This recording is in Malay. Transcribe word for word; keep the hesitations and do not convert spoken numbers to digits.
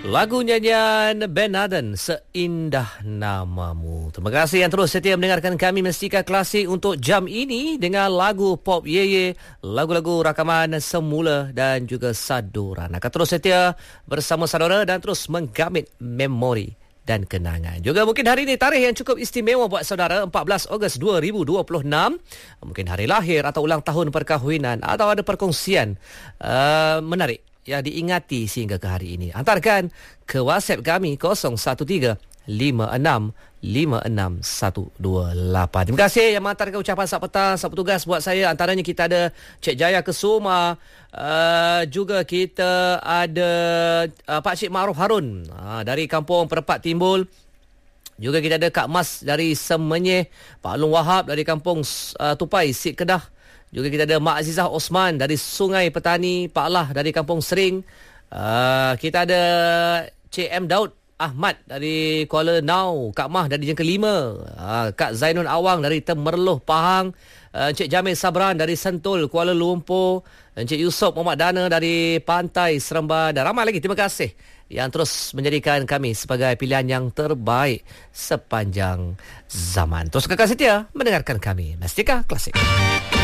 Lagu nyanyian Ben Aden, Seindah Namamu. Terima kasih yang terus setia mendengarkan kami Mestika Klasik untuk jam ini dengan lagu Pop Yeye, lagu-lagu rakaman semula dan juga saduran. Akan terus setia bersama saudara dan terus menggamit memori dan kenangan. Juga mungkin hari ini tarikh yang cukup istimewa buat saudara, empat belas Ogos dua ribu dua puluh enam. Mungkin hari lahir atau ulang tahun perkahwinan atau ada perkongsian uh, menarik yang diingati sehingga ke hari ini. Hantarkan ke WhatsApp kami kosong satu tiga lima enam lima enam satu dua lapan. Terima kasih yang menghantarkan ucapan selamat petang, selamat bertugas buat saya. Antaranya kita ada Cik Jaya Kesuma, uh, juga kita ada uh, Pak Cik Ma'ruf Harun uh, dari Kampung Perepat Timbul. Juga kita ada Kak Mas dari Semenyih, Pak Long Wahab dari Kampung uh, Tupai, Sik Kedah. Juga kita ada Mak Azizah Osman dari Sungai Petani, Pak Lah dari Kampung Sering. Uh, kita ada Cik M. Daud Ahmad dari Kuala Nau, Kak Mah dari Jengkel lima, uh, Kak Zainun Awang dari Temerloh, Pahang, uh, Cik Jamil Sabran dari Sentul, Kuala Lumpur, dan Cik Yusof Muhammad Dana dari Pantai Seremban, dan ramai lagi. Terima kasih yang terus menjadikan kami sebagai pilihan yang terbaik sepanjang zaman. Terus kekal setia mendengarkan kami Mestika Klasik.